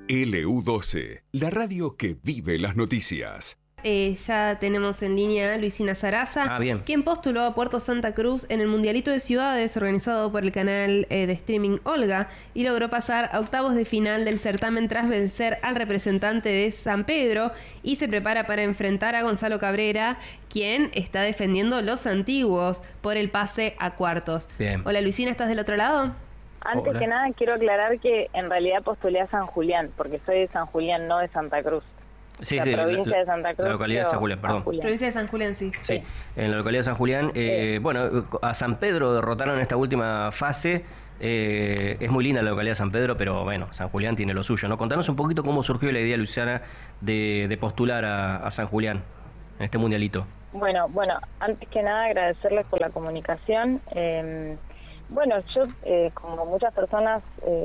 LU12, la radio que vive las noticias. Ya tenemos en línea a Luisina Sarasa, quien postuló a Puerto Santa Cruz en el Mundialito de Ciudades organizado por el canal de streaming Olga y logró pasar a octavos de final del certamen tras vencer al representante de San Pedro y se prepara para enfrentar a Gonzalo Cabrera, quien está defendiendo los antiguos por el pase a cuartos. Bien. Hola Luisina, ¿estás del otro lado? Antes que nada quiero aclarar que en realidad postulé a San Julián, porque soy de San Julián, no de Santa Cruz. Sí, la provincia de Santa Cruz. La localidad de San Julián, perdón. Provincia de San Julián, sí. Sí, en la localidad de San Julián. Bueno, a San Pedro derrotaron en esta última fase. Es muy linda la localidad de San Pedro, pero bueno, San Julián tiene lo suyo, ¿no? Contanos un poquito cómo surgió la idea, Luciana, de postular a San Julián en este mundialito. Bueno, antes que nada agradecerles por la comunicación. Bueno, yo, como muchas personas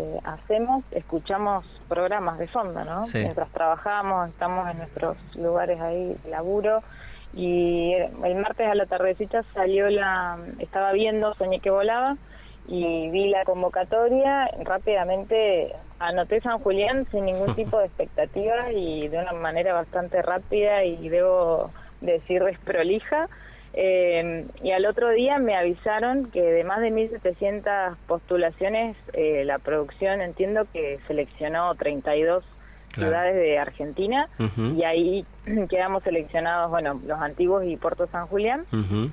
escuchamos programas de fondo, ¿no? Sí. Mientras trabajamos, estamos en nuestros lugares ahí de laburo, y el martes a la tardecita estaba viendo Soñé que volaba, y vi la convocatoria, rápidamente anoté San Julián sin ningún tipo de expectativa y de una manera bastante rápida y debo decir desprolija. Y al otro día me avisaron que de más de 1.700 postulaciones, la producción entiendo que seleccionó 32 ciudades de Argentina, y ahí quedamos seleccionados, bueno, los antiguos y Puerto San Julián.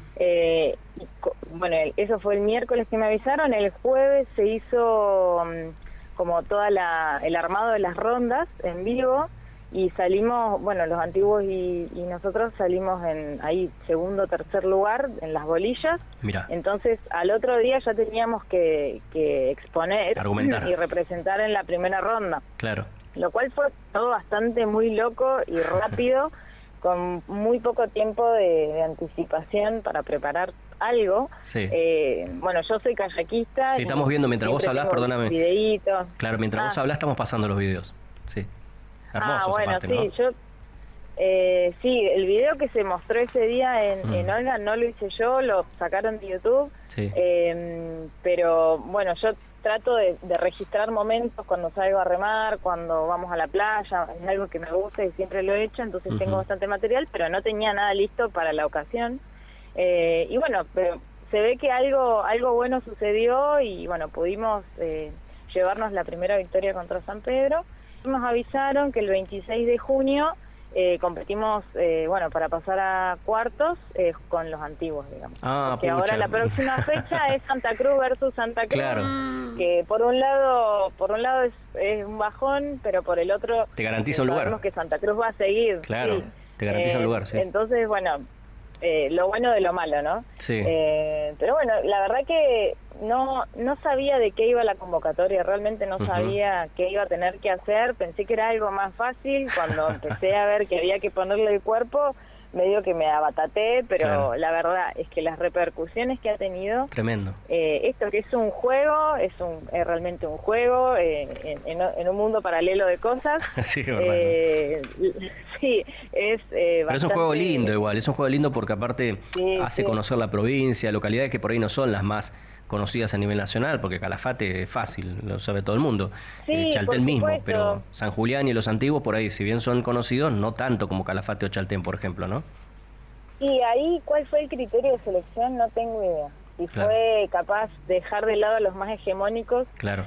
Bueno, eso fue el miércoles que me avisaron. El jueves se hizo como toda el armado de las rondas en vivo, y salimos, bueno, los antiguos y nosotros salimos ahí segundo o tercer lugar en las bolillas. Mirá. Entonces al otro día ya teníamos que exponer, argumentar y representar en la primera ronda. Claro. Lo cual fue todo bastante muy loco y rápido, con muy poco tiempo de anticipación para preparar algo. Sí. Bueno, yo soy kayakista. Sí, estamos viendo mientras vos hablás, perdóname. Videitos. Claro, mientras vos hablás estamos pasando los videos. Sí. Hermosos, bueno, aparte, sí, ¿no? yo... sí, el video que se mostró ese día en Olga no lo hice yo, lo sacaron de YouTube. Sí. Pero bueno, yo trato de registrar momentos cuando salgo a remar, cuando vamos a la playa, es algo que me gusta y siempre lo he hecho, entonces tengo bastante material, pero no tenía nada listo para la ocasión. Y bueno, pero se ve que algo bueno sucedió y bueno, pudimos llevarnos la primera victoria contra San Pedro. Nos avisaron que el 26 de junio competimos, bueno, para pasar a cuartos con los antiguos, digamos. Porque ahora la próxima fecha es Santa Cruz versus Santa Cruz, claro. Que por un lado es un bajón, pero por el otro te garantiza un lugar. Sabemos que Santa Cruz va a seguir. Claro, sí. Te garantiza un lugar, sí. Entonces, bueno, lo bueno de lo malo, ¿no? Sí. Pero bueno, la verdad que no sabía de qué iba la convocatoria, realmente no sabía qué iba a tener que hacer, pensé que era algo más fácil. Cuando empecé a ver que había que ponerle el cuerpo, medio que me abataté, pero claro, la verdad es que las repercusiones que ha tenido, tremendo. Esto que es un juego, es realmente un juego en un mundo paralelo de cosas. Sí, sí, es pero es un juego lindo igual, es un juego lindo porque aparte hace conocer la provincia, localidades que por ahí no son las más conocidas a nivel nacional, porque Calafate es fácil, lo sabe todo el mundo, Chaltén mismo, pero San Julián y los antiguos por ahí, si bien son conocidos, no tanto como Calafate o Chaltén, por ejemplo, ¿no? Y ahí, ¿cuál fue el criterio de selección? No tengo idea. Si fue capaz de dejar de lado a los más hegemónicos, claro,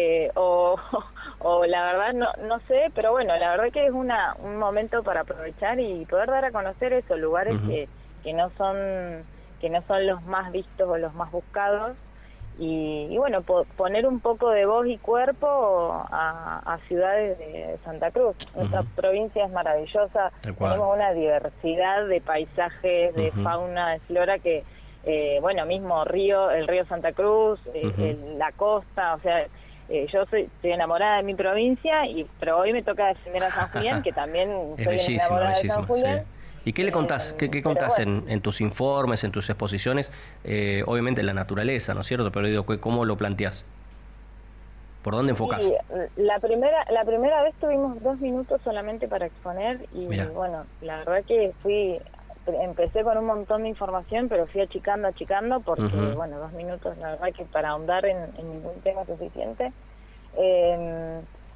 o la verdad no sé, pero bueno, la verdad que es un momento para aprovechar y poder dar a conocer esos lugares que no son los más vistos o los más buscados. Y bueno, poner un poco de voz y cuerpo a ciudades de Santa Cruz. Nuestra provincia es maravillosa, tenemos una diversidad de paisajes, de fauna, de flora que, bueno, mismo el río Santa Cruz, la costa, o sea, yo estoy enamorada de mi provincia, pero hoy me toca defender a San Julián, que también soy enamorada de San Julián. Sí. ¿Y qué le contás? ¿Qué contás en tus informes, en tus exposiciones? Obviamente la naturaleza, ¿no es cierto? Pero digo, ¿cómo lo planteás? ¿Por dónde enfocás? Sí, la primera vez tuvimos 2 minutos solamente para exponer y bueno, la verdad que empecé con un montón de información, pero fui achicando porque, bueno, 2 minutos, la verdad que para ahondar en ningún tema es suficiente.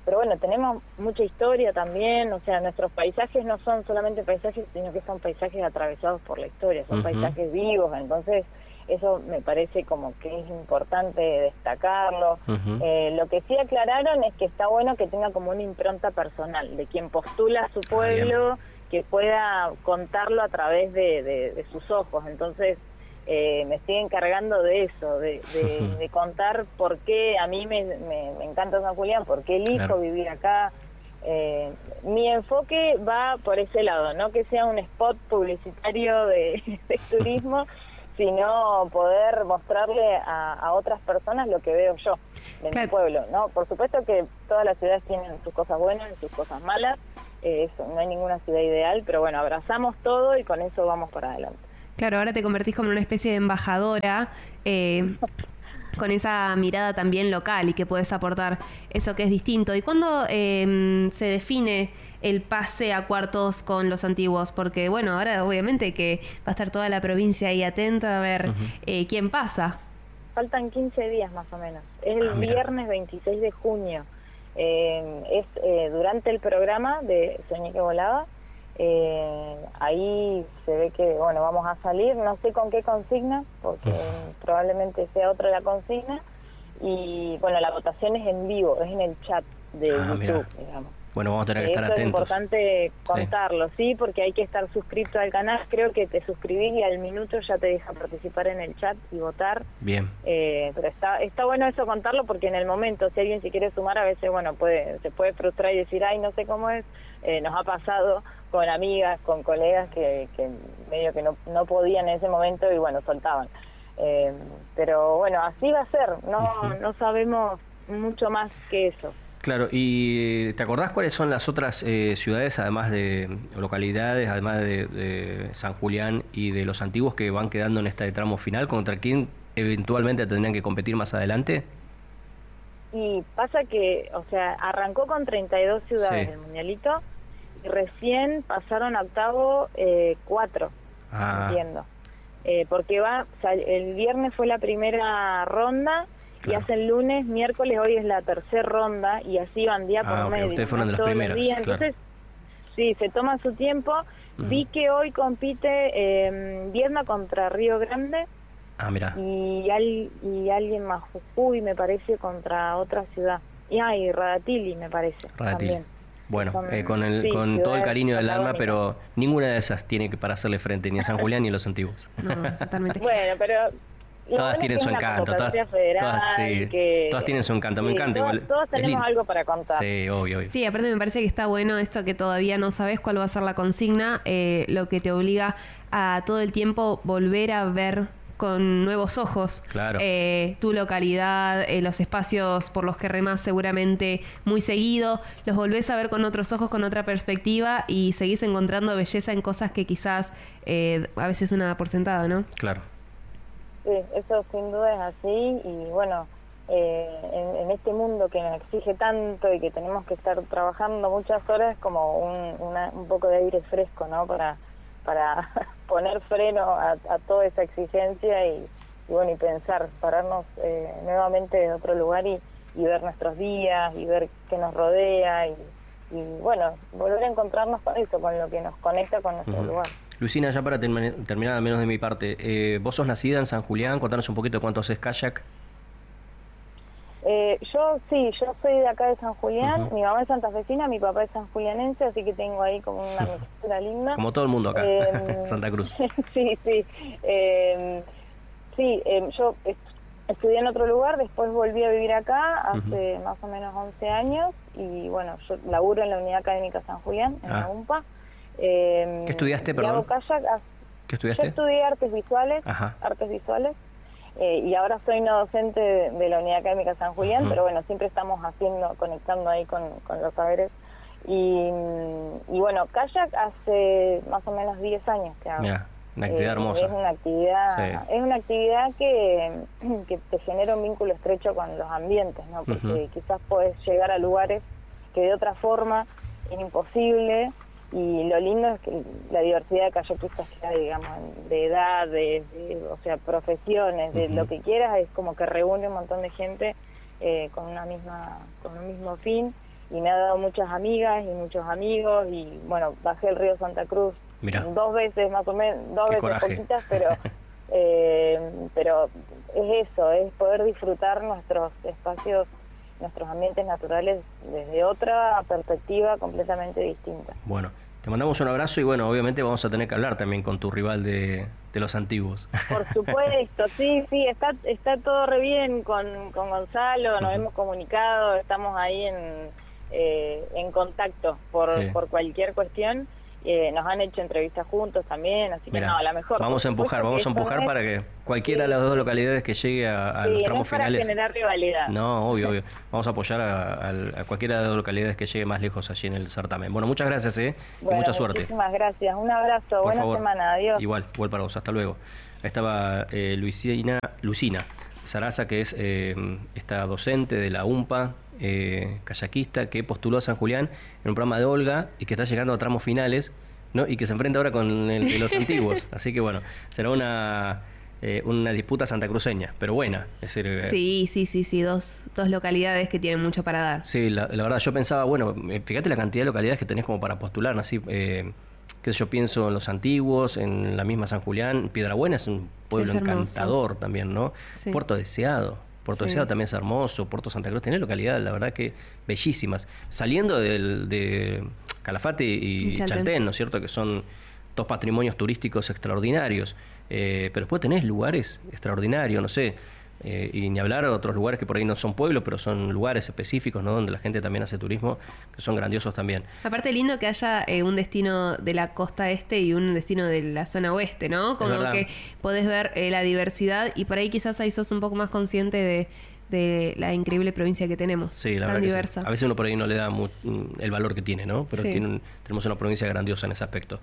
pero bueno, tenemos mucha historia también, o sea, nuestros paisajes no son solamente paisajes, sino que son paisajes atravesados por la historia, son paisajes vivos, entonces eso me parece como que es importante destacarlo. Lo que sí aclararon es que está bueno que tenga como una impronta personal, de quien postula a su pueblo, que pueda contarlo a través de sus ojos, entonces me estoy encargando de eso, de contar por qué a mí me encanta San Julián, por qué elijo vivir acá. Mi enfoque va por ese lado, no que sea un spot publicitario de turismo, sino poder mostrarle a otras personas lo que veo yo de mi pueblo, ¿no? Por supuesto que todas las ciudades tienen sus cosas buenas y sus cosas malas, eso, no hay ninguna ciudad ideal, pero bueno, abrazamos todo y con eso vamos para adelante. Claro, ahora te convertís como una especie de embajadora, con esa mirada también local y que puedes aportar eso que es distinto. ¿Y cuándo se define el pase a cuartos con los antiguos? Porque bueno, ahora obviamente que va a estar toda la provincia ahí atenta a ver quién pasa. Faltan 15 días más o menos. Es el viernes 26 de junio. Es durante el programa de Soñé que volaba. Ahí se ve que bueno, vamos a salir, no sé con qué consigna, porque probablemente sea otra la consigna, y bueno, la votación es en vivo, es en el chat de YouTube, digamos. Bueno, vamos a tener que estar atentos. Es importante contarlo, sí, porque hay que estar suscrito al canal. Creo que te suscribís y al minuto ya te deja participar en el chat y votar. Bien. Pero está bueno eso contarlo, porque en el momento, si alguien se quiere sumar, a veces, bueno, se puede frustrar y decir, ay, no sé cómo es. Nos ha pasado con amigas, con colegas que medio que no podían en ese momento y bueno, soltaban. Pero bueno, así va a ser. No sabemos mucho más que eso. Claro, ¿y te acordás cuáles son las otras ciudades, además de localidades, además de San Julián y de los antiguos, que van quedando en este tramo final? ¿Contra quién eventualmente tendrían que competir más adelante? Y pasa que, o sea, arrancó con 32 ciudades el Mundialito y recién pasaron a octavo 4, entiendo. Porque el viernes fue la primera ronda. Y hacen lunes, miércoles, hoy es la tercera ronda y así van día por medio. Ustedes fueron de los primeros, Entonces, sí, se toma su tiempo. Vi que hoy compite Viedma contra Río Grande. Mira. Y alguien más, Jujuy, me parece, contra otra ciudad. Y Radatili, me parece. También. Bueno, con todo el cariño del alma, pero ninguna de esas tiene que para hacerle frente ni a San Julián ni a los antiguos. No, totalmente. Bueno, pero... Todas tienen su encanto, todas tienen su encanto, me encanta igual. Todos tenemos algo para contar. Sí, obvio. Sí, aparte me parece que está bueno esto que todavía no sabes cuál va a ser la consigna, lo que te obliga a todo el tiempo volver a ver con nuevos ojos tu localidad, los espacios por los que remás seguramente muy seguido, los volvés a ver con otros ojos, con otra perspectiva y seguís encontrando belleza en cosas que quizás a veces uno da por sentado, ¿no? Claro. Sí, eso sin duda es así y bueno, en este mundo que nos exige tanto y que tenemos que estar trabajando muchas horas, como un poco de aire fresco, ¿no? Para poner freno a toda esa exigencia y bueno, y pensar, pararnos nuevamente en otro lugar y ver nuestros días y ver qué nos rodea y bueno, volver a encontrarnos con eso, con lo que nos conecta con nuestro lugar. Luisina, ya para terminar, al menos de mi parte, vos sos nacida en San Julián, contanos un poquito de cuánto haces kayak. Yo soy de acá de San Julián, mi mamá es santafesina, mi papá es sanjulianense, así que tengo ahí como una mixtura linda. Como todo el mundo acá, Santa Cruz. Sí. Yo estudié en otro lugar, después volví a vivir acá hace más o menos 11 años y bueno, yo laburo en la Unidad Académica San Julián, en la UMPA. ¿Qué estudiaste, perdón? Hago kayak. ¿Qué estudiaste? Yo estudié artes visuales, y ahora soy no docente de la Unidad Académica San Julián, pero bueno, siempre estamos conectando ahí con los saberes. Y bueno, kayak hace más o menos 10 años que hago. Mira, una actividad hermosa. Es una actividad que te genera un vínculo estrecho con los ambientes, ¿no? Porque quizás puedes llegar a lugares que de otra forma es imposible. Y lo lindo es que la diversidad de kayakistas que hay, digamos, de edad, o sea, profesiones, de lo que quieras, es como que reúne un montón de gente con un mismo fin me ha dado muchas amigas y muchos amigos, y bueno, bajé el río Santa Cruz. Mirá. 2 veces más o menos, 2 veces coraje. Poquitas, pero es eso, es poder disfrutar nuestros espacios, nuestros ambientes naturales desde otra perspectiva completamente distinta. Bueno, te mandamos un abrazo y bueno, obviamente vamos a tener que hablar también con tu rival de los antiguos. Por supuesto, sí, está todo re bien con Gonzalo, nos hemos comunicado, estamos ahí en contacto por cualquier cuestión. Nos han hecho entrevistas juntos también, así que a lo mejor... Vamos a empujar para que cualquiera de las dos localidades que llegue a los tramos finales... para generar rivalidad. No, obvio. Vamos a apoyar a cualquiera de las dos localidades que llegue más lejos allí en el certamen. Bueno, muchas gracias, y mucha suerte. Muchísimas gracias, un abrazo, buena semana, adiós. Igual para vos, hasta luego. Ahí estaba Lucina Sarasa, que es esta docente de la UMPA, kayakista, que postuló a San Julián en un programa de Olga y que está llegando a tramos finales, ¿no? Y que se enfrenta ahora con el de los antiguos. Así que bueno, será una disputa santacruceña, pero buena. Es decir, sí, dos localidades que tienen mucho para dar. Sí, la verdad, yo pensaba, bueno, fíjate la cantidad de localidades que tenés como para postular, ¿no? Así, yo pienso en los antiguos, en la misma San Julián. Piedrabuena es un pueblo encantador también, ¿no? Sí. Puerto Deseado también es hermoso. Puerto Santa Cruz tiene localidades, la verdad que bellísimas. Saliendo de Calafate y Chaltén, ¿no es cierto? Que son 2 patrimonios turísticos extraordinarios. Pero después tenés lugares extraordinarios, no sé. Y ni hablar de otros lugares que por ahí no son pueblos, pero son lugares específicos, ¿no? Donde la gente también hace turismo, que son grandiosos también. Aparte lindo que haya un destino de la costa este y un destino de la zona oeste, ¿no? Como que podés ver la diversidad, y por ahí quizás ahí sos un poco más consciente de la increíble provincia que tenemos. Sí, la verdad diversa. Sí. A veces uno por ahí no le da el valor que tiene, ¿no? Pero tenemos una provincia grandiosa en ese aspecto.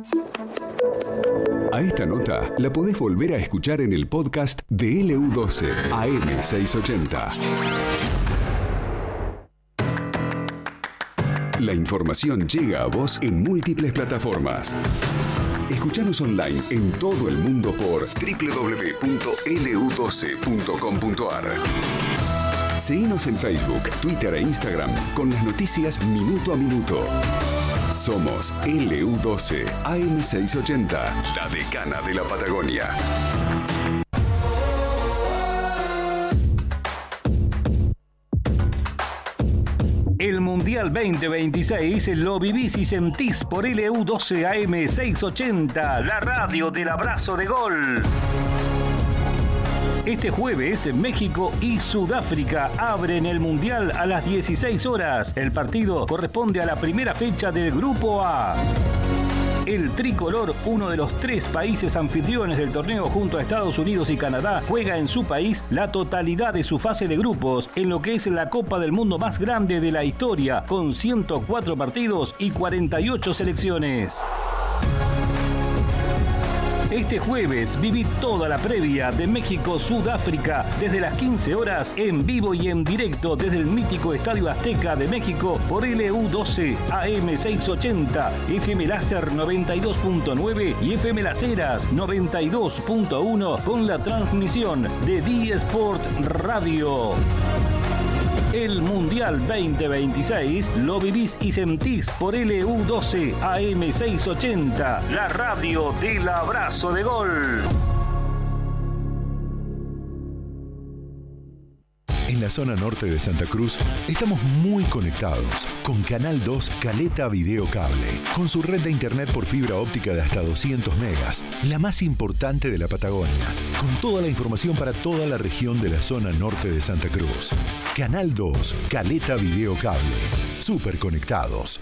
A esta nota la podés volver a escuchar en el podcast de LU12 AM680. La información llega a vos en múltiples plataformas. Escuchanos online en todo el mundo por www.lu12.com.ar. Seguinos en Facebook, Twitter e Instagram con las noticias minuto a minuto. Somos LU12 AM680, la decana de la Patagonia. El Mundial 2026 lo vivís y sentís por LU12 AM680, la radio del abrazo de gol. Este jueves, México y Sudáfrica abren el Mundial a las 16 horas. El partido corresponde a la primera fecha del Grupo A. El tricolor, uno de los 3 países anfitriones del torneo junto a Estados Unidos y Canadá, juega en su país la totalidad de su fase de grupos en lo que es la Copa del Mundo más grande de la historia, con 104 partidos y 48 selecciones. Este jueves viví toda la previa de México-Sudáfrica desde las 15 horas en vivo y en directo desde el mítico Estadio Azteca de México por LU12 AM680, FM Láser 92.9 y FM Las Heras 92.1 con la transmisión de D-Sport Radio. El Mundial 2026 lo vivís y sentís por LU12 AM680, la radio del abrazo de gol. En la zona norte de Santa Cruz estamos muy conectados con Canal 2 Caleta Video Cable, con su red de internet por fibra óptica de hasta 200 megas, la más importante de la Patagonia, con toda la información para toda la región de la zona norte de Santa Cruz. Canal 2 Caleta Video Cable, súper conectados.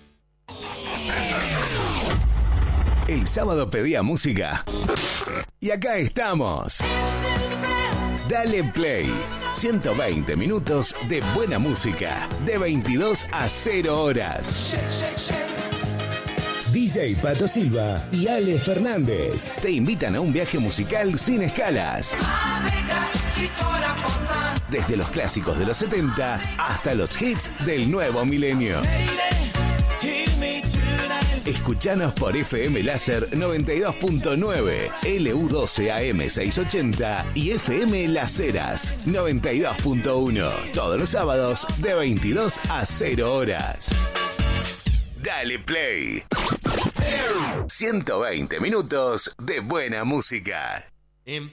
El sábado pedía música y acá estamos. Dale Play. 120 minutos de buena música, de 22 a 0 horas. DJ Pato Silva y Ale Fernández te invitan a un viaje musical sin escalas. Desde los clásicos de los 70 hasta los hits del nuevo milenio. Escuchanos por FM Láser 92.9, LU12 AM 680 y FM Las Heras 92.1. Todos los sábados de 22 a 0 horas. Dale play. 120 minutos de buena música.